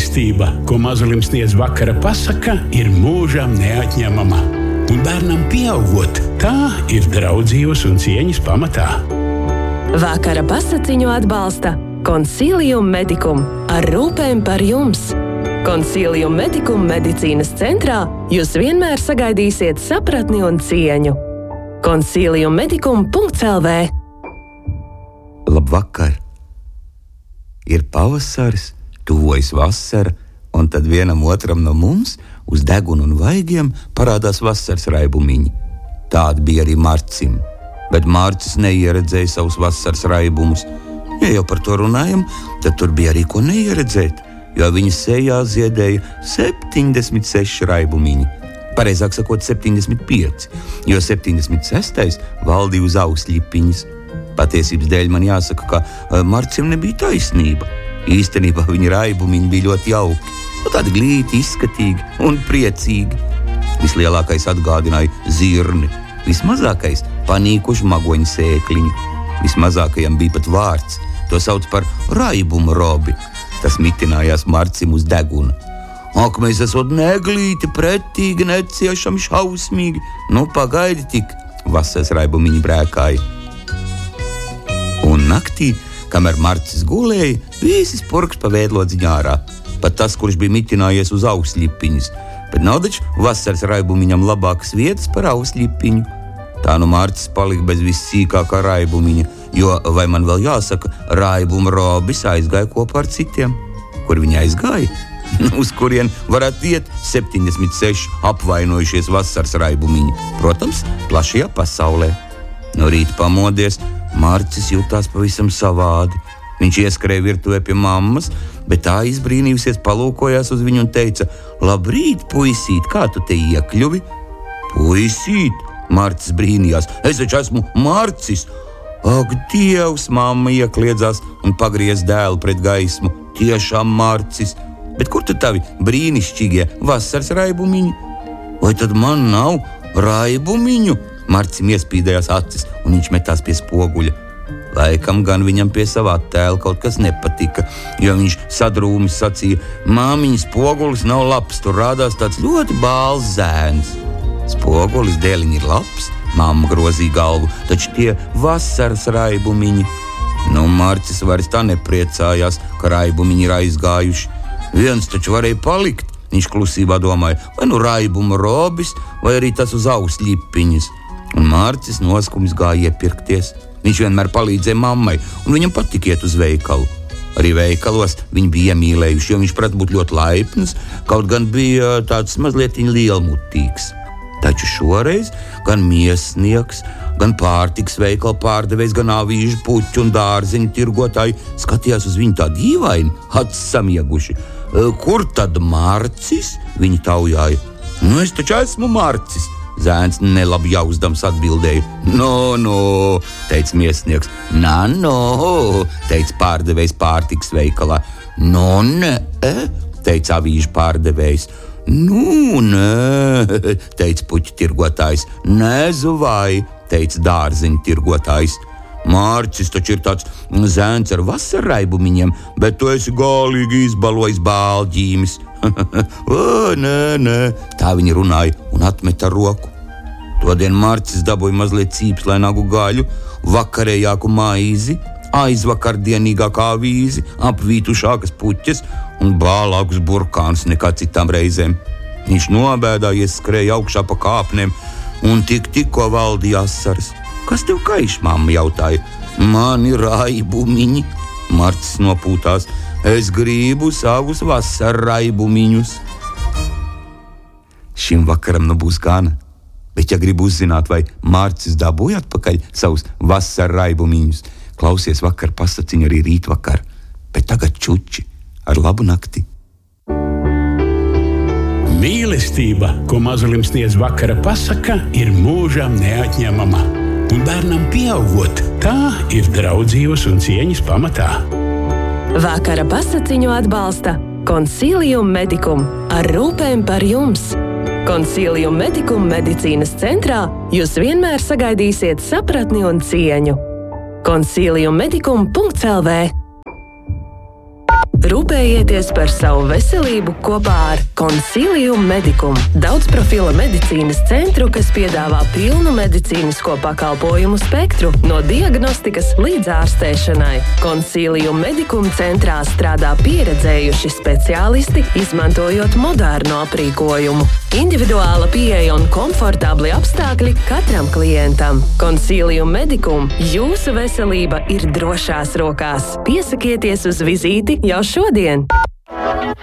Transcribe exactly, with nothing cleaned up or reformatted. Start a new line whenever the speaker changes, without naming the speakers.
Mīlestība, ko mazulim sniedz vakara pasaka, ir mūžam neatņemama. Un bērnam pieaugot, tā ir draudzības un cieņas pamatā.
Vakara pasakiņu atbalsta Consilium Medicum ar rūpēm par jums. Consilium Medicum medicīnas centrā jūs vienmēr sagaidīsiet sapratni un cieņu. consilium medicum punkts el vē.
Labvakar! Ir pavasaris, tuvojas vasara, un tad vienam otram no mums uz degunu un vaigiem parādās vasaras raibumiņi. Tādi bija arī Marcim, bet Marcis neieredzēja savus vasaras raibumus. Ja jau par to runājam, tad tur bija arī ko neieredzēt, jo viņa sejā ziedēja septiņdesmit seši raibumiņi. Pareizāk sakot, septiņdesmit pieci, jo septiņdesmit sestais valdīja uz ausļipiņas. Patiesības dēļ man jāsaka, ka Marcim nebija taisnība. Īstenībā viņa raibumiņi bija ļoti jauki, tādi glīti, izskatīgi un priecīgi. Vislielākais atgādināja zirni, vismazākais panīkuši magoņu sēkliņu. Vismazākajam bija pat vārds, to sauc par raibumu robi. Tas mitinājās Marcim uz deguna. Ak, mēs esot neglīti, pretīgi, neciešami, šausmīgi. Nu, pagaidi tik, vasaras raibumiņi brēkāja. Un naktī, kamēr Marcis gulēja, visi spurks pa vēdlodziņu ārā. Pat tas, kurš bija mitinājies uz ausļipiņas. Bet nav taču vasaras raibumiņam labākas vietas par ausļipiņu. Tā nu Marcis palika bez vissīkākā raibumiņa, jo, vai man vēl jāsaka, raibuma robis aizgāja kopā ar citiem. Kur viņa aizgāja? Uz kurien varētu iet septiņdesmit seši apvainojušies vasaras raibumiņi. Protams, plašajā pasaulē. No rīta pamodies, Marcis jutās pavisam savādi. Viņš ieskrēja virtuvē pie mammas, bet tā izbrīnījusies palūkojās uz viņu un teica: Labrīt, puisīt, kā tu te iekļuvi? Puisīt, Marcis brīnījās, es taču esmu Marcis. Ak, Dievs, mamma iekliedzās un pagriez dēlu pret gaismu. Tiešām Marcis. Bet kur tu tavi brīnišķīgie vasaras raibumiņi? Vai tad man nav raibumiņu? Marcim iespīdējās acis, un viņš metās pie spoguļa. Laikam gan viņam pie savā attēla kaut kas nepatika, jo viņš sadrūmis sacīja: Māmiņas spogulis nav labs, tur rādās tāds ļoti bāls zēns. Spogulis dēliņi ir labs, mamma grozīja galvu, taču tie vasaras raibumiņi. Nu, Marcis vairs tā nepriecājās, ka raibumiņi ir aizgājuši. Viens taču varēja palikt, viņš klusībā domāja, vai nu raibuma robis, vai arī tas uz ausļipiņas. Un Marcis noskums gāja iepirkties. Viņš vienmēr palīdzēja mammai, un viņam patika iet uz veikalu. Arī veikalos viņi bija iemīlējuši, jo viņš prat būt ļoti laipns, kaut gan bija tāds mazliet lielmutīgs. Taču šoreiz gan miesnieks, gan pārtiks veikala pārdevējs, gan avīžu, puķu un dārzeņu tirgotāji skatījās uz viņu tā dīvaini, acis samieguši. Kur tad Marcis? Viņi taujāja. Nu, es taču esmu Marcis. Zēns nelabi jausdams atbildēja. No, no, teica miesnieks. Nā, no, teica pārdevējs pārtiks veikalā. No, ne, teica avīžu pārdevējs. Nu, nē, teica puķu tirgotājs. Nezu vai, teica dārzeņu tirgotājs. Mārcis taču ir tāds zēns ar vasarraibumiņiem, bet tu esi galīgi izbalojis bālģīmis. O, nē, nē, tā viņi runāja un atmeta roku. Todien Mārcis dabūja mazliet cīpslaināku gaļu, vakarējāku maizi, aizvakardienīgāku avīzi, apvītušākas puķes un bālākus burkānus nekā citām reizēm. Viņš nobēdājies, skrēja augšā pa kāpnēm un tik tikko valdīja asaras. Kas tev kaiš, mamma jautāja? Mani raibumiņi, Marcis nopūtās. Es gribu savus vasaras raibumiņus. Šim vakaram nu būs gana, bet ja gribu uzzināt, vai Marcis dabūja atpakaļ savus vasaras raibumiņus, klausies vakar pasaciņu arī rītvakar, bet tagad čuči ar labu nakti.
Mīlestība, ko mazulim sniedz vakara pasaka, ir mūžam neatņemama. Un bērnam pieaugot, tā ir draudzības un cieņas pamatā.
Vakara pasakiņu atbalsta Consilium Medicum ar rūpēm par jums. Consilium Medicum medicīnas centrā jūs vienmēr sagaidīsiet sapratni un cieņu. consilium medicum punkts el vē. Rūpējieties par savu veselību kopā ar Consilium Medicum, daudzprofila medicīnas centru, kas piedāvā pilnu medicīnisko pakalpojumu spektru no diagnostikas līdz ārstēšanai. Consilium Medicum centrā strādā pieredzējuši speciālisti, izmantojot modernu aprīkojumu. Individuāla pieeja un komfortabli apstākļi katram klientam. Consilium Medicum, jūsu veselība ir drošās rokās. Piesakieties uz vizīti jau šodien!